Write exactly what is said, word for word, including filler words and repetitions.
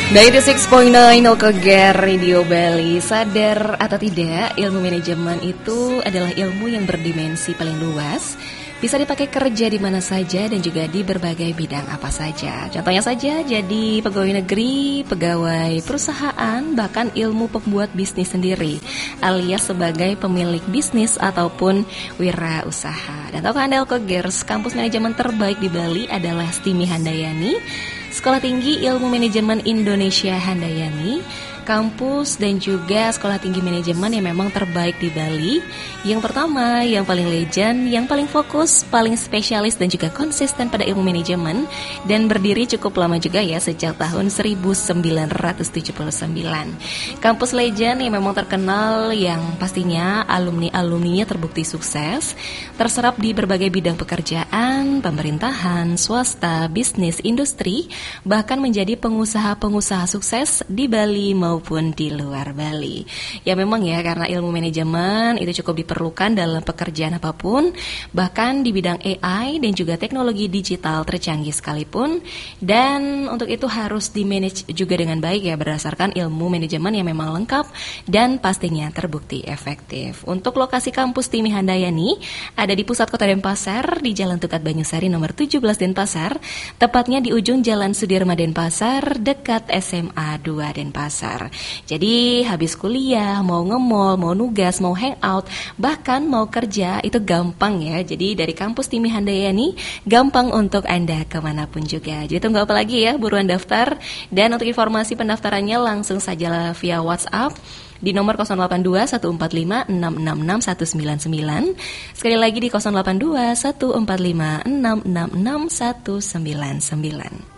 sembilan puluh enam point sembilan Okeger Radio Bali. Sadar atau tidak, ilmu manajemen itu adalah ilmu yang berdimensi paling luas. Bisa dipakai kerja di mana saja dan juga di berbagai bidang apa saja. Contohnya saja jadi pegawai negeri, pegawai perusahaan, bahkan ilmu pembuat bisnis sendiri, alias sebagai pemilik bisnis ataupun wirausaha. Dan tahukah Anda Okegers, kampus manajemen terbaik di Bali adalah Stimi Handayani, Sekolah Tinggi Ilmu Manajemen Indonesia Handayani, kampus dan juga sekolah tinggi manajemen yang memang terbaik di Bali. Yang pertama, yang paling legend, yang paling fokus, paling spesialis dan juga konsisten pada ilmu manajemen, dan berdiri cukup lama juga ya, sejak tahun seribu sembilan ratus tujuh puluh sembilan. Kampus legend yang memang terkenal, yang pastinya alumni-alumninya terbukti sukses, terserap di berbagai bidang pekerjaan, pemerintahan, swasta, bisnis, industri, bahkan menjadi pengusaha-pengusaha sukses di Bali maupun di luar Bali. Ya memang ya, karena ilmu manajemen itu cukup diperlukan dalam pekerjaan apapun, bahkan di bidang A I dan juga teknologi digital tercanggih sekalipun. Dan untuk itu harus di-manage juga dengan baik ya, berdasarkan ilmu manajemen yang memang lengkap dan pastinya terbukti efektif. Untuk lokasi kampus Stimi Handayani ada di pusat kota Denpasar, di Jalan Tukat Banyusari nomor tujuh belas Denpasar, tepatnya di ujung Jalan Sudirman Denpasar, dekat S M A dua Denpasar. Jadi habis kuliah, mau nge-mall, mau nugas, mau hangout, bahkan mau kerja, itu gampang ya. Jadi dari kampus Stimi Handayani gampang untuk Anda kemanapun juga. Jadi tunggu apa lagi ya, buruan daftar. Dan untuk informasi pendaftarannya langsung saja via WhatsApp di nomor nol delapan dua satu empat lima enam enam enam satu sembilan sembilan. Sekali lagi di nol delapan dua satu empat lima enam enam enam satu sembilan sembilan.